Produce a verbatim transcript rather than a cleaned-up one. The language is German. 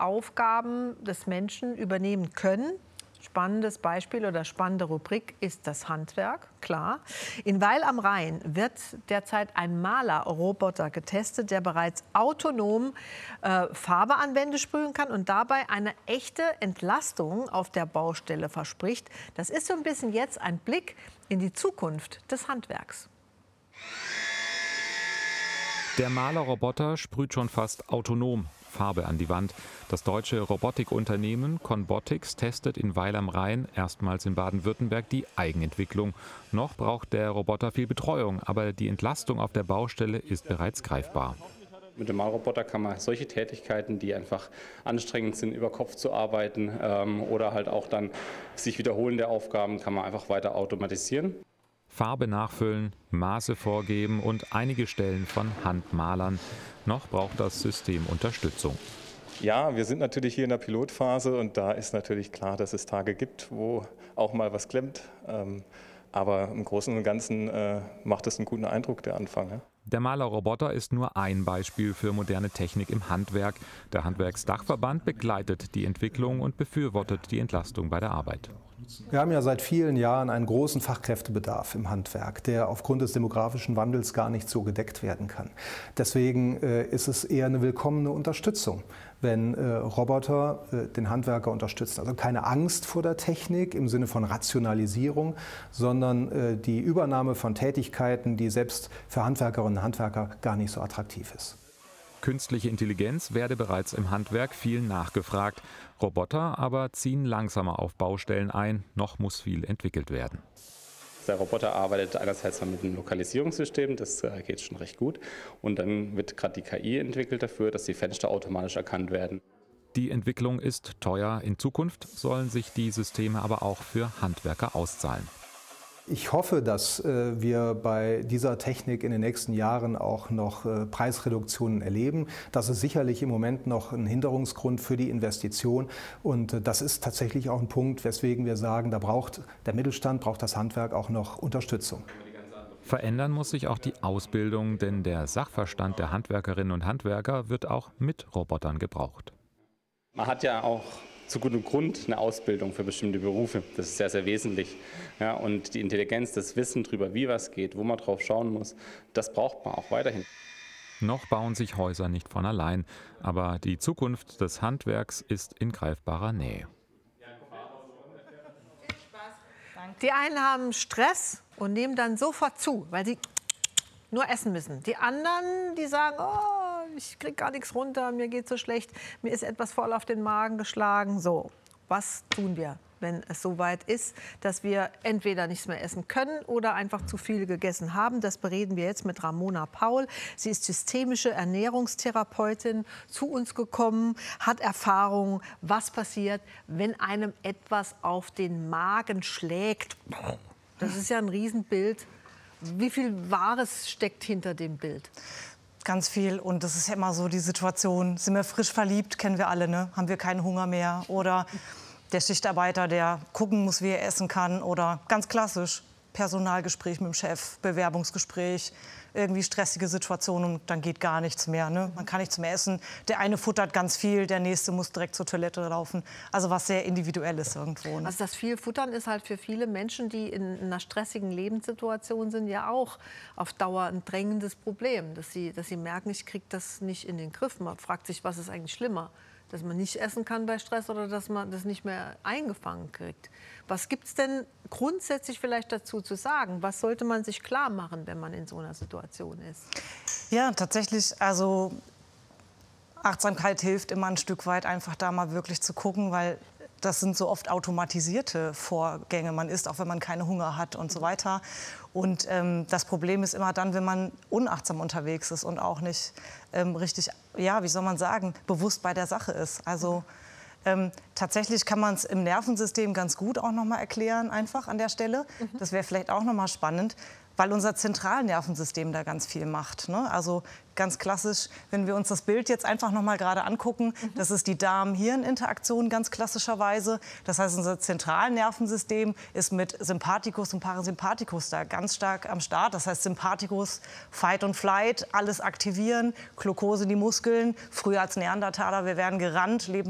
Aufgaben des Menschen übernehmen können. Spannendes Beispiel oder spannende Rubrik ist das Handwerk, klar. In Weil am Rhein wird derzeit ein Malerroboter getestet, der bereits autonom äh, Farbe an Wände sprühen kann und dabei eine echte Entlastung auf der Baustelle verspricht. Das ist so ein bisschen jetzt ein Blick in die Zukunft des Handwerks. Der Malerroboter sprüht schon fast autonom Farbe an die Wand. Das deutsche Robotikunternehmen Conbotics testet in Weil am Rhein, erstmals in Baden-Württemberg, die Eigenentwicklung. Noch braucht der Roboter viel Betreuung, aber die Entlastung auf der Baustelle ist bereits greifbar. Mit dem Malroboter kann man solche Tätigkeiten, die einfach anstrengend sind, über Kopf zu arbeiten ähm, oder halt auch dann sich wiederholende Aufgaben, kann man einfach weiter automatisieren. Farbe nachfüllen, Maße vorgeben und einige Stellen von Handmalern. Noch braucht das System Unterstützung. Ja, wir sind natürlich hier in der Pilotphase und da ist natürlich klar, dass es Tage gibt, wo auch mal was klemmt. Aber im Großen und Ganzen macht es einen guten Eindruck, der Anfang. Ja? Der Malerroboter ist nur ein Beispiel für moderne Technik im Handwerk. Der Handwerksdachverband begleitet die Entwicklung und befürwortet die Entlastung bei der Arbeit. Wir haben ja seit vielen Jahren einen großen Fachkräftebedarf im Handwerk, der aufgrund des demografischen Wandels gar nicht so gedeckt werden kann. Deswegen äh, ist es eher eine willkommene Unterstützung, wenn äh, Roboter äh, den Handwerker unterstützen. Also keine Angst vor der Technik im Sinne von Rationalisierung, sondern äh, die Übernahme von Tätigkeiten, die selbst für Handwerkerinnen und Handwerker gar nicht so attraktiv ist. Künstliche Intelligenz werde bereits im Handwerk viel nachgefragt. Roboter aber ziehen langsamer auf Baustellen ein. Noch muss viel entwickelt werden. Der Roboter arbeitet einerseits mit einem Lokalisierungssystem, das geht schon recht gut. Und dann wird gerade die K I entwickelt dafür, dass die Fenster automatisch erkannt werden. Die Entwicklung ist teuer. In Zukunft sollen sich die Systeme aber auch für Handwerker auszahlen. Ich hoffe, dass äh, wir bei dieser Technik in den nächsten Jahren auch noch äh, Preisreduktionen erleben. Das ist sicherlich im Moment noch ein Hinderungsgrund für die Investition. Und äh, das ist tatsächlich auch ein Punkt, weswegen wir sagen, da braucht der Mittelstand, braucht das Handwerk auch noch Unterstützung. Verändern muss sich auch die Ausbildung, denn der Sachverstand der Handwerkerinnen und Handwerker wird auch mit Robotern gebraucht. Man hat ja auch zu gutem Grund eine Ausbildung für bestimmte Berufe. Das ist sehr, sehr wesentlich. Ja, und die Intelligenz, das Wissen darüber, wie was geht, wo man drauf schauen muss, das braucht man auch weiterhin. Noch bauen sich Häuser nicht von allein, aber die Zukunft des Handwerks ist in greifbarer Nähe. Die einen haben Stress und nehmen dann sofort zu, weil sie nur essen müssen. Die anderen, die sagen, oh, ich kriege gar nichts runter, mir geht so schlecht, mir ist etwas voll auf den Magen geschlagen. So, was tun wir, wenn es so weit ist, dass wir entweder nichts mehr essen können oder einfach zu viel gegessen haben? Das bereden wir jetzt mit Ramona Paul. Sie ist systemische Ernährungstherapeutin, zu uns gekommen, hat Erfahrung, was passiert, wenn einem etwas auf den Magen schlägt. Das ist ja ein Riesenbild. Wie viel Wahres steckt hinter dem Bild? Ganz viel. Und das ist ja immer so die Situation, sind wir frisch verliebt, kennen wir alle, ne? Haben wir keinen Hunger mehr? Oder der Schichtarbeiter, der gucken muss, wie er essen kann. Oder ganz klassisch, Personalgespräch mit dem Chef, Bewerbungsgespräch, irgendwie stressige Situationen und dann geht gar nichts mehr. Ne? Man kann nichts mehr essen. Der eine futtert ganz viel, der nächste muss direkt zur Toilette laufen. Also was sehr Individuelles irgendwo. Ne? Also das viel Futtern ist halt für viele Menschen, die in einer stressigen Lebenssituation sind, ja auch auf Dauer ein drängendes Problem. Dass sie, dass sie merken, ich kriege das nicht in den Griff. Man fragt sich, was ist eigentlich schlimmer? Dass man nicht essen kann bei Stress oder dass man das nicht mehr eingefangen kriegt. Was gibt es denn grundsätzlich vielleicht dazu zu sagen? Was sollte man sich klar machen, wenn man in so einer Situation ist? Ja, tatsächlich, also Achtsamkeit hilft immer ein Stück weit, einfach da mal wirklich zu gucken, weil das sind so oft automatisierte Vorgänge. Man isst, auch wenn man keinen Hunger hat und so weiter. Und ähm, das Problem ist immer dann, wenn man unachtsam unterwegs ist und auch nicht ähm, richtig, ja, wie soll man sagen, bewusst bei der Sache ist. Also ähm, tatsächlich kann man es im Nervensystem ganz gut auch noch mal erklären, einfach an der Stelle. Mhm. Das wäre vielleicht auch noch mal spannend, weil unser Zentralnervensystem da ganz viel macht. Ne? Also ganz klassisch, wenn wir uns das Bild jetzt einfach noch mal gerade angucken, mhm. das ist die Darm-Hirn-Interaktion ganz klassischerweise. Das heißt, unser Zentralnervensystem ist mit Sympathikus und Parasympathikus da ganz stark am Start. Das heißt, Sympathikus, Fight und Flight, alles aktivieren, Glukose in die Muskeln. Früher als Neandertaler, wir wären gerannt, leben